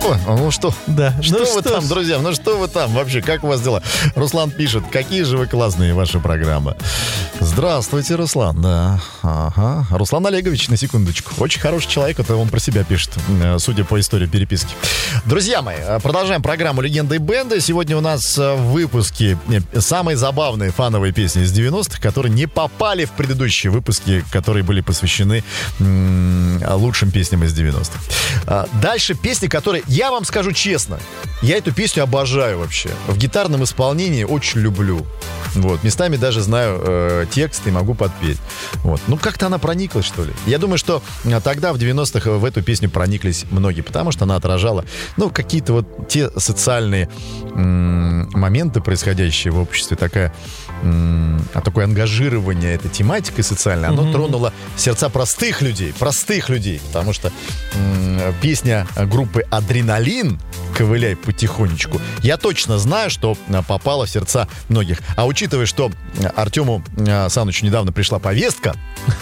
О, ну что? Да. Что Ну вы что там, ж. друзья? Ну что вы там вообще? Как у вас дела? Руслан пишет, какие же вы классные ваши программы. Здравствуйте, Руслан. Да. Ага. Руслан Олегович, на секундочку. Очень хороший человек, это он про себя пишет, судя по истории переписки. Друзья мои, продолжаем программу «Легенды и бенды». Сегодня у нас в выпуске самые забавные фановые песни из 90-х, которые не попали в предыдущие выпуски, которые были посвящены лучшим песням из 90-х. Дальше песни, которые, я вам скажу честно, я эту песню обожаю вообще. В гитарном исполнении очень люблю. Вот, местами даже знаю текст и могу подпеть. Вот. Ну, как-то она прониклась, что ли. Я думаю, что тогда, в 90-х, в эту песню прониклись многие, потому что она отражала, ну, какие-то вот те социальные моменты, происходящие в обществе, такое ангажирование этой тематикой социальной, оно тронуло сердца простых людей, потому что песня группы «Адреналин» «Ковыляй потихонечку», я точно знаю, что попала в сердца многих. А учитывая, что Артему Санычу недавно пришла повестка,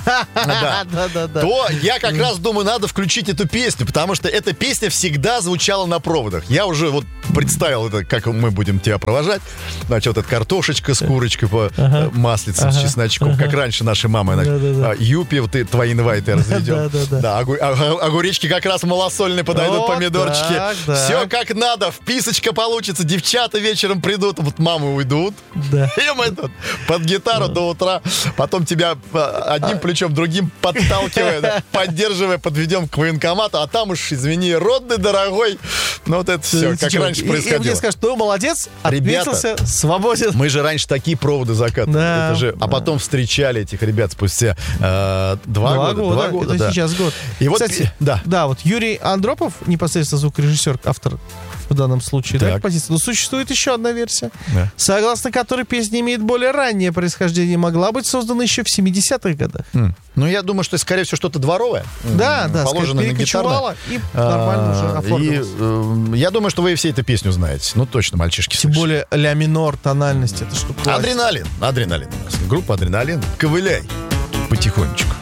то я как раз думаю, надо включить эту песню, потому что эта песня всегда звучала на проводах. Я уже вот представил это, как мы будем тебя провожать. Значит, вот эта картошечка с курочкой, маслица с чесночком, как раньше наши мамы. Юпи, вот твои инвайты разведем. Да, огуречки как раз малосольные подойдут, помидорчики. Все как надо, вписочка получится, девчата вечером придут, вот мамы уйдут. И мы тут под гитару до утра, потом тебя одним плечом, другим подталкивая, поддерживая, подведем к военкомату, а там уж, извини, родный, дорогой, ну вот это все, как раньше происходило. И мне скажут, ну, молодец, отметился, свободен. Мы же раньше такие проводы закатывали. Да, это же, а потом встречали этих ребят спустя 2 года. Это сейчас год. И вот, кстати, да, вот Юрий Андропов, непосредственно звукорежиссер, автор в данном случае, да, композиции. Но существует еще одна версия, согласно которой песня имеет более раннее происхождение, могла быть создана еще в 70-х годах. Ну, я думаю, что, скорее всего, что-то дворовое. Да, положено на гитарное. И нормально уже оформилось. И я думаю, что вы все эту песню знаете. Ну, точно, мальчишки. Тем более ля минор тональность, это что классика. Адреналин у нас. Группа «Адреналин». Ковыляй потихонечку.